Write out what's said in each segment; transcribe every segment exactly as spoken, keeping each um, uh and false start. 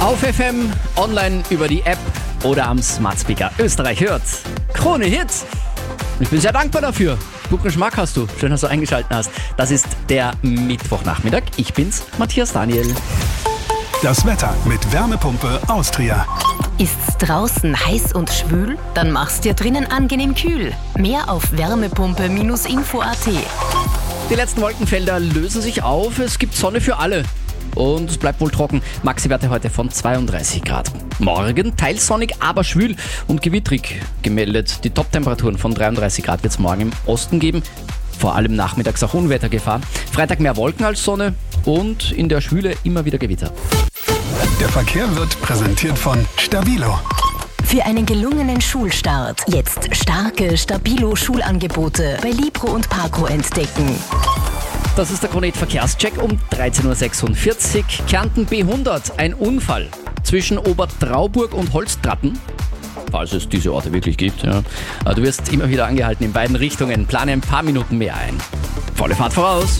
Auf F M, online über die App oder am Smart Speaker. Österreich hört Krone Hits. Ich bin sehr dankbar dafür. Guten Geschmack hast du. Schön, dass du eingeschaltet hast. Das ist der Mittwochnachmittag. Ich bin's, Matthias Daniel. Das Wetter mit Wärmepumpe Austria. Ist's draußen heiß und schwül? Dann mach's dir drinnen angenehm kühl. Mehr auf wärmepumpe Info punkt at. Die letzten Wolkenfelder lösen sich auf. Es gibt Sonne für alle. Und es bleibt wohl trocken. Maxi-Werte heute von zweiunddreißig Grad. Morgen teils sonnig, aber schwül und gewittrig gemeldet. Die Top-Temperaturen von dreiunddreißig Grad wird es morgen im Osten geben. Vor allem nachmittags auch Unwettergefahr. Freitag mehr Wolken als Sonne und in der Schwüle immer wieder Gewitter. Der Verkehr wird präsentiert von Stabilo. Für einen gelungenen Schulstart jetzt starke Stabilo-Schulangebote bei Libro und Parco entdecken. Das ist der Kronet Verkehrscheck um dreizehn Uhr sechsundvierzig. Kärnten B hundert, ein Unfall zwischen Obertrauburg und Holztratten. Falls es diese Orte wirklich gibt. Ja. Du wirst immer wieder angehalten in beiden Richtungen. Plane ein paar Minuten mehr ein. Volle Fahrt voraus.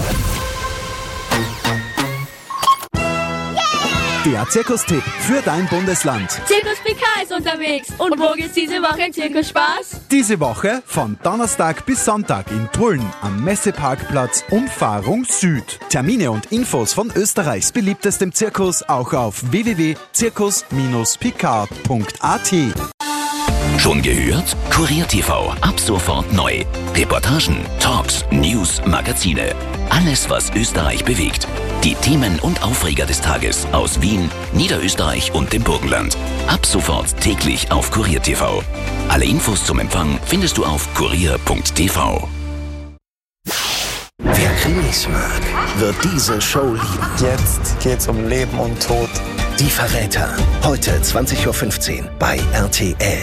Der Zirkustipp für dein Bundesland. Zirkus P K ist unterwegs. Und wo geht's diese Woche in Zirkus Spaß? Diese Woche von Donnerstag bis Sonntag in Tulln am Messeparkplatz Umfahrung Süd. Termine und Infos von Österreichs beliebtestem Zirkus auch auf w w w punkt zirkus Bindestrich p k punkt a t. Schon gehört? Kurier T V, ab sofort neu. Reportagen, Talks, News, Magazine. Alles, was Österreich bewegt. Die Themen und Aufreger des Tages aus Wien, Niederösterreich und dem Burgenland. Ab sofort täglich auf Kurier T V. Alle Infos zum Empfang findest du auf kurier punkt t v. Wer Krimis mag, wird diese Show lieben. Jetzt geht's um Leben und Tod. Die Verräter. Heute zwanzig Uhr fünfzehn bei R T L.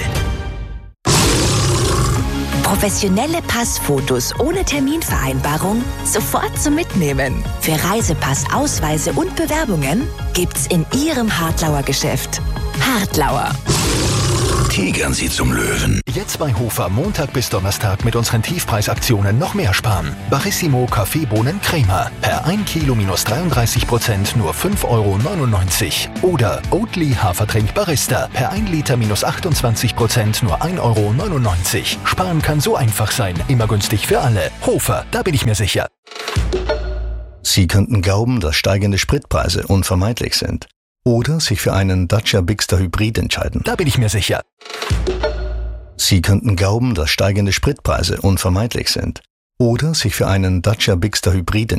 Professionelle Passfotos ohne Terminvereinbarung sofort zum Mitnehmen. Für Reisepass, Ausweise und Bewerbungen gibt's in Ihrem Hartlauer Geschäft. Hartlauer. Tigern Sie zum Löwen. Jetzt bei Hofer Montag bis Donnerstag mit unseren Tiefpreisaktionen noch mehr sparen. Barissimo Kaffeebohnen Crema. Per ein Kilo minus dreiunddreißig Prozent nur fünf Euro neunundneunzig. Oder Oatly Hafertrink Barista. Per ein Liter minus achtundzwanzig Prozent nur ein Euro neunundneunzig. Sparen kann so einfach sein. Immer günstig für alle. Hofer, da bin ich mir sicher. Sie könnten glauben, dass steigende Spritpreise unvermeidlich sind. Oder sich für einen Dacia Bigster Hybrid entscheiden. Da bin ich mir sicher. Sie könnten glauben, dass steigende Spritpreise unvermeidlich sind. Oder sich für einen Dacia Bigster Hybrid entscheiden.